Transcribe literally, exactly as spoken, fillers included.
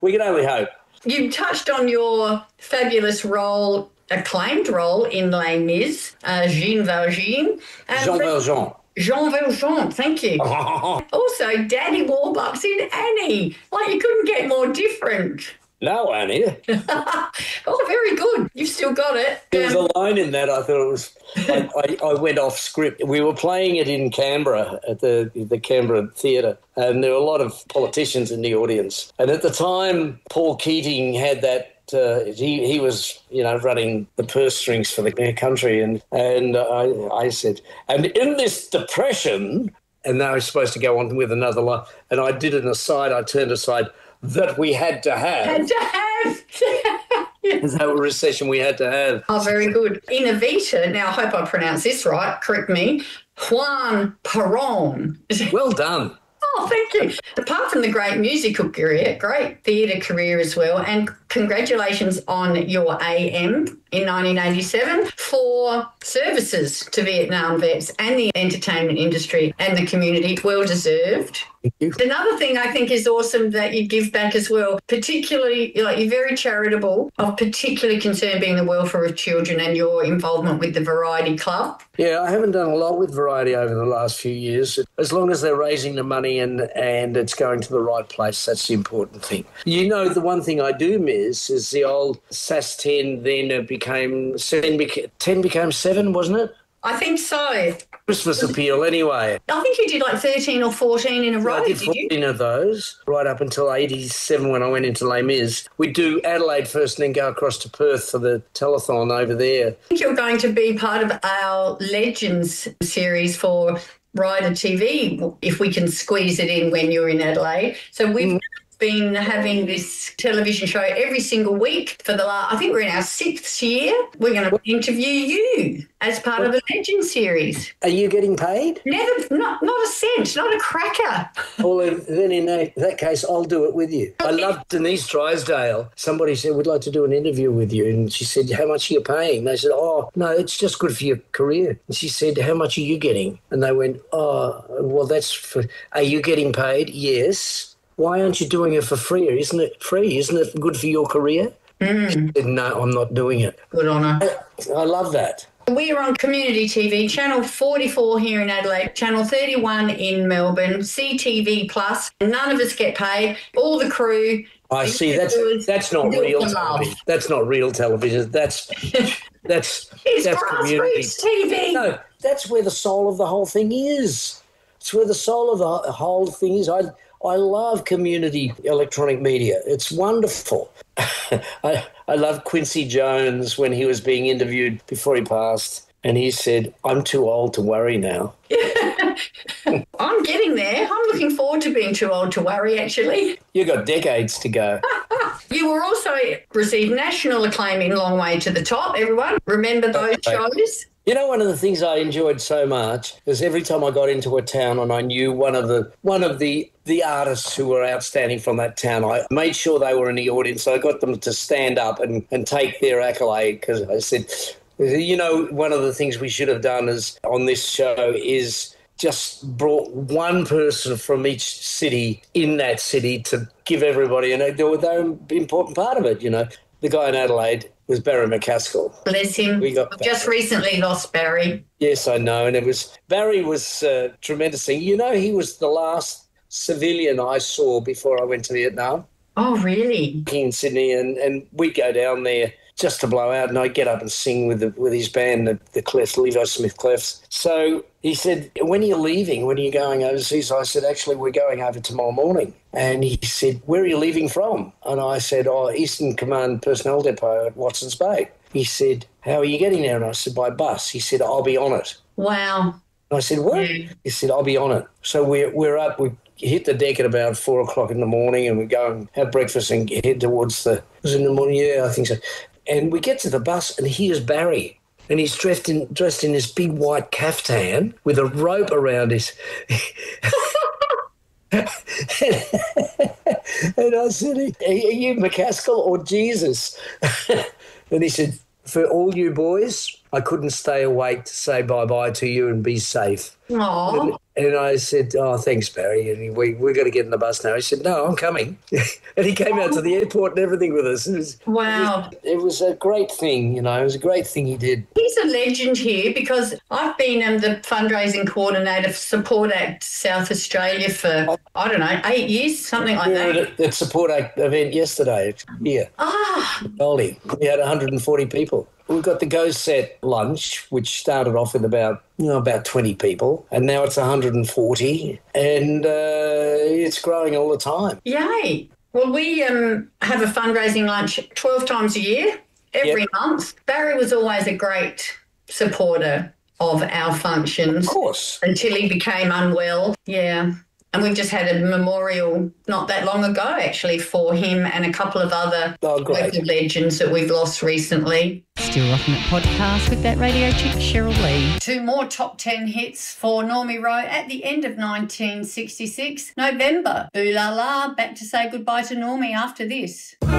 We can only hope. You touched on your fabulous role, acclaimed role in Les Mis, uh, Jean Valjean. Um, Jean Valjean. Jean Valjean, thank you. Also, Daddy Warbucks in Annie. Like, you couldn't get more different. No, Annie. Oh, very good. You've still got it. There was Um, a line in that I thought it was. I, I, I went off script. We were playing it in Canberra at the the Canberra Theatre, and there were a lot of politicians in the audience. And at the time, Paul Keating had that. Uh, he he was you know running the purse strings for the country, and and I I said, and in this depression, and now he's supposed to go on with another line, and I did an aside. I turned aside. That we had to have. Had to have. That recession we had to have. Oh, very good. In Evita, now I hope I pronounce this right, correct me, Juan Perón. Well done. Oh, thank you. Apart from the great musical career, great theatre career as well, and congratulations on your A M in nineteen eighty-seven for services to Vietnam vets and the entertainment industry and the community. Well deserved. Thank you. Another thing I think is awesome that you give back as well, particularly, like, you're very charitable, of particular concern being the welfare of children and your involvement with the Variety Club. Yeah, I haven't done a lot with Variety over the last few years. As long as they're raising the money and, and it's going to the right place, that's the important thing. You know, the one thing I do miss is the old S A S ten, then it became, ten became seven, wasn't it? I think so. Christmas appeal anyway. I think you did like thirteen or fourteen in a row, I did did fourteen you? of those, right up until eighty-seven when I went into Les Mis. We'd do Adelaide first and then go across to Perth for the telethon over there. I think you're going to be part of our Legends series for Rider T V, if we can squeeze it in when you're in Adelaide. So we've... Mm. been having this television show every single week for the last, I think we're in our sixth year. We're going to interview you as part of the Legend series. Are you getting paid? Never, not not a cent, not a cracker. Well, then in that, that case, I'll do it with you. I love Denise Drysdale. Somebody said, we'd like to do an interview with you. And she said, how much are you paying? They said, oh, no, it's just good for your career. And she said, how much are you getting? And they went, oh, well, that's for, are you getting paid? Yes. Why aren't you doing it for free? Isn't it free? Isn't it good for your career? Mm. She said, no, I'm not doing it. Good on her. I, I love that. We are on Community T V, Channel forty-four here in Adelaide, Channel thirty-one in Melbourne, C T V Plus. None of us get paid. All the crew. I see. That's that's not real television. That's not real television. That's that's it's that's community T V. No, that's where the soul of the whole thing is. It's where the soul of the whole thing is. I. I love community electronic media. It's wonderful. I, I love Quincy Jones when he was being interviewed before he passed, and he said, I'm too old to worry now. I'm getting there. I'm looking forward to being too old to worry, actually. You've got decades to go. You were also received national acclaim in Long Way to the Top, everyone. Remember those okay. shows? You know, one of the things I enjoyed so much is every time I got into a town and I knew one of the one of the, the artists who were outstanding from that town, I made sure they were in the audience. I got them to stand up and, and take their accolade because I said, you know, one of the things we should have done is on this show is just brought one person from each city in that city to give everybody, and they were an important part of it, you know. The guy in Adelaide was Barry McCaskill. Bless him. We got just recently lost Barry. Yes, I know. And it was Barry was uh, tremendous thing. You know, he was the last civilian I saw before I went to Vietnam. Oh, really? In Sydney, and, and we'd go down there just to blow out, and I'd get up and sing with the, with his band, the, the Clefs, Levi Smith Clefs. So he said, when are you leaving? When are you going overseas? I said, actually, we're going over tomorrow morning. And he said, where are you leaving from? And I said, oh, Eastern Command Personnel Depot at Watson's Bay. He said, how are you getting there? And I said, by bus. He said, I'll be on it. Wow. And I said, what? Yeah. He said, I'll be on it. So we're, we're up, we hit the deck at about four o'clock in the morning, and we go and have breakfast and head towards the, was it in the morning? Yeah, I think so. And we get to the bus, and here's Barry. And he's dressed in dressed in this big white caftan with a rope around his... and I said, are you McCaskill or Jesus? And he said, for all you boys, I couldn't stay awake to say bye-bye to you and be safe. Aww. And, and I said, oh, thanks, Barry. And we, we've got to get in the bus now. He said, no, I'm coming. And he came out to the airport and everything with us. It was, Wow. It was, it was a great thing, you know. It was a great thing he did. He's a legend here because I've been um, the fundraising coordinator for Support Act South Australia for, I don't know, eight years, something like We that. were at the Support Act event yesterday here. Ah, Goldie. We had one hundred forty people. We've got the Go Set lunch, which started off with about, you know, about twenty people, and now it's one hundred forty, and uh, it's growing all the time. yay. Well, we um, have a fundraising lunch twelve times a year, every Yep. month. Barry was always a great supporter of our functions Of course. until he became unwell. Yeah. And we've just had a memorial not that long ago, actually, for him and a couple of other Oh, great. local legends that we've lost recently. Still Rocking It podcast with that radio chick Cheryl Lee. Two more top ten hits for Normie Rowe at the end of nineteen sixty-six, November. Ooh la la, back to say goodbye to Normie after this.